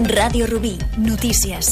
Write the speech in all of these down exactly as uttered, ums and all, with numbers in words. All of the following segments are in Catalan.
Ràdio Rubí, notícies.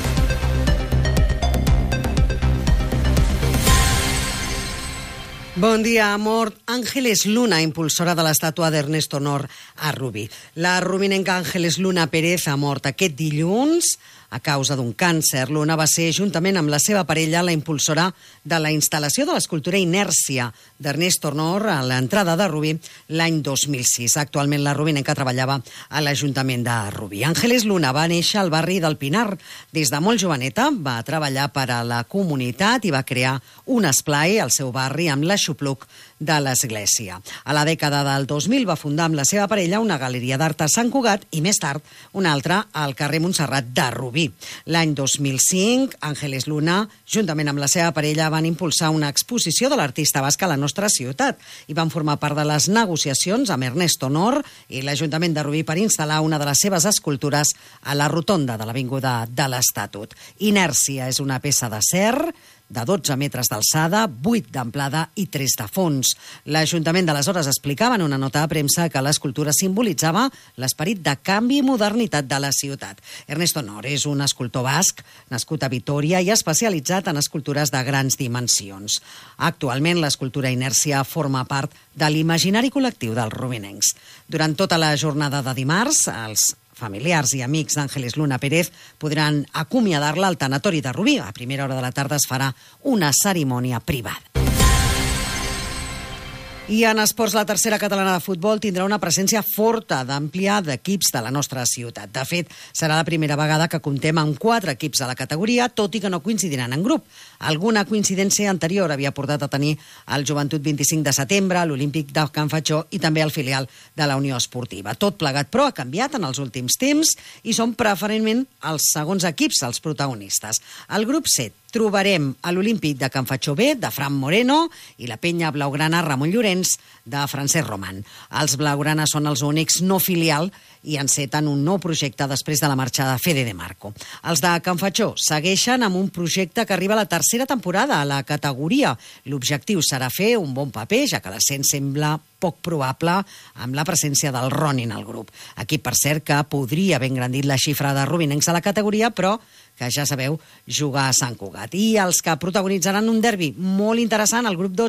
Bon dia. Ha mort Ángeles Luna, impulsora de l'estàtua d'Ernesto Nor a Rubí. La rubinenca Ángeles Luna Pérez ha mort aquest dilluns a causa d'un càncer. Luna va ser, juntament amb la seva parella, la impulsora de la instal·lació de l'escultura Inèrcia d'Ernesto Nor a l'entrada de Rubí l'any dos mil sis. Actualment la rubinenca treballava a l'Ajuntament de Rubí. Ángeles Luna va néixer al barri del Pinar. Des de molt joveneta va treballar per a la comunitat i va crear un esplai al seu barri amb l'aixopluc de l'església. A la dècada del dos mil va fundar amb la seva parella una galeria d'art a Sant Cugat i més tard una altra al carrer Montserrat de Rubí. L'any dos mil cinc, Ángeles Luna, juntament amb la seva parella, van impulsar una exposició de l'artista basc a la nostra ciutat i van formar part de les negociacions amb Ernesto Nor i l'Ajuntament de Rubí per instal·lar una de les seves escultures a la rotonda de l'Avinguda de l'Estatut. Inèrcia és una peça d'acer de dotze metres d'alçada, vuit d'amplada i tres de fons. L'Ajuntament d'aleshores explicava en una nota de premsa que l'escultura simbolitzava l'esperit de canvi i modernitat de la ciutat. Ernesto Nor és un escultor basc, nascut a Vitòria i especialitzat en escultures de grans dimensions. Actualment, l'escultura Inèrcia forma part de l'imaginari col·lectiu dels rubinencs. Durant tota la jornada de dimarts, els familiars i amics d'Ángeles Luna Pérez podran acomiadar-la al tanatori de Rubí. A primera hora de la tarda es farà una cerimònia privada. I en esports, la tercera catalana de futbol tindrà una presència forta d'àmplia d'equips de la nostra ciutat. De fet, serà la primera vegada que comptem amb quatre equips de la categoria, tot i que no coincidiran en grup. Alguna coincidència anterior havia portat a tenir el Joventut vint-i-cinc de setembre, l'Olímpic de Can Fatxó i també el filial de la Unió Esportiva. Tot plegat, però, ha canviat en els últims temps i són preferentment els segons equips els protagonistes. Al grup set trobarem a l'Olímpic de Can Fatxó B, de Fran Moreno, i la penya blaugrana Ramon Llorenç, de Francesc Roman. Els blaugrana són els únics no filial i enceten un nou projecte després de la marxa de Fede de Marco. Els de Can Fatxó segueixen amb un projecte que arriba a la tercera temporada a la categoria. L'objectiu serà fer un bon paper, ja que l'ascens sembla poc probable amb la presència del Ronin al grup. Equip, per cert, que podria haver engrandit la xifra de rubinencs a la categoria, però que ja sabeu, jugar a Sant Cugat. I els que protagonitzaran un derbi molt interessant, el grup dotze,